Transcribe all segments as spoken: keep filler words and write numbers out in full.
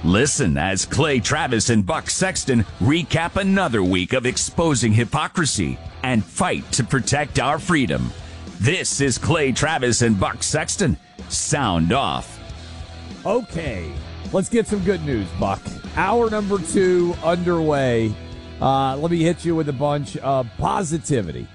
Listen as Clay Travis and Buck Sexton recap another week of exposing hypocrisy and fight to protect our freedom. This is Clay Travis and Buck Sexton. Sound off. Okay, let's get some good news, Buck. Hour number two underway. Uh, let me hit you with a bunch of positivity.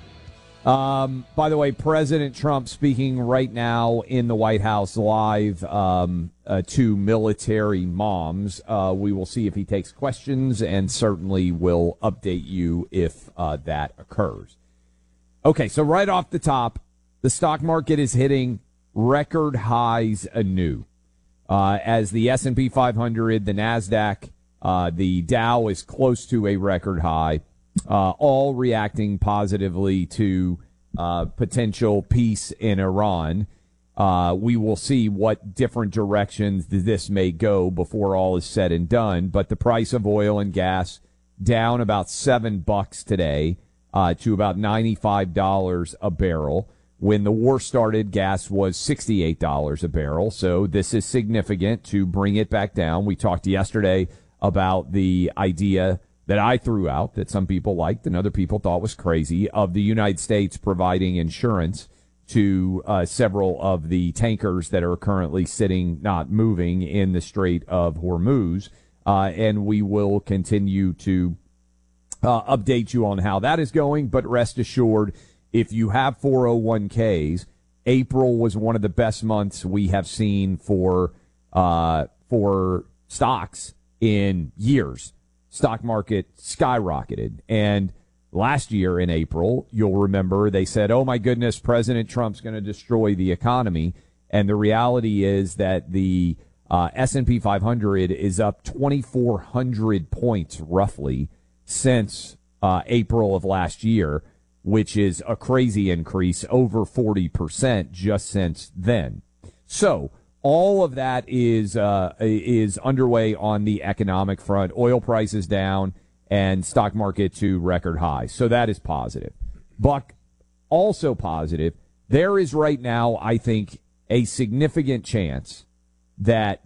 Um, by the way, President Trump speaking right now in the White House live um, uh, to military moms. Uh, we will see if he takes questions and certainly will update you if uh, that occurs. Okay, so right off the top, the stock market is hitting record highs anew. Uh, as the S and P five hundred, the NASDAQ, uh, the Dow is close to a record high. Uh, all reacting positively to uh, potential peace in Iran. Uh, we will see what different directions this may go before all is said and done. But the price of oil and gas down about seven bucks today uh, to about ninety-five dollars a barrel. When the war started, gas was sixty-eight dollars a barrel. So this is significant to bring it back down. We talked yesterday about the idea that I threw out, that some people liked and other people thought was crazy, of the United States providing insurance to uh, several of the tankers that are currently sitting, not moving, in the Strait of Hormuz. Uh, and we will continue to uh, update you on how that is going. But rest assured, if you have four oh one k's, April was one of the best months we have seen for uh, for stocks in years. Stock market skyrocketed. And last year in April, you'll remember they said, oh, my goodness, President Trump's going to destroy the economy. And the reality is that the uh, S and P five hundred is up twenty-four hundred points roughly since uh, April of last year, which is a crazy increase, over forty percent just since then. So all of that is uh, is underway on the economic front. Oil prices down and stock market to record highs. So that is positive. Buck, also positive, there is right now, I think, a significant chance that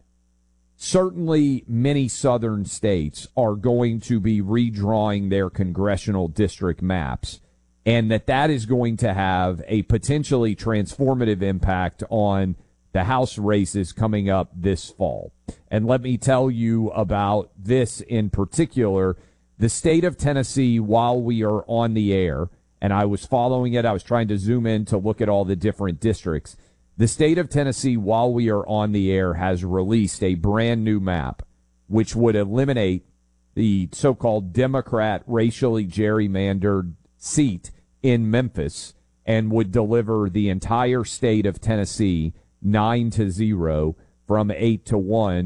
certainly many southern states are going to be redrawing their congressional district maps, and that that is going to have a potentially transformative impact on the House races coming up this fall. And let me tell you about this in particular. The state of Tennessee, while we are on the air, and I was following it, I was trying to zoom in to look at all the different districts. The state of Tennessee, while we are on the air, has released a brand new map, which would eliminate the so-called Democrat racially gerrymandered seat in Memphis and would deliver the entire state of Tennessee nine to zero from eight to one